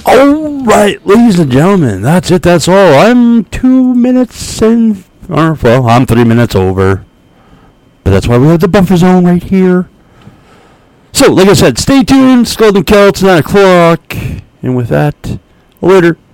All right, ladies and gentlemen, that's it. That's all. I'm 2 minutes and, well, I'm 3 minutes over. But that's why we have the buffer zone right here. So, like I said, stay tuned. Skulls and Celts, 9 o'clock. And with that, later.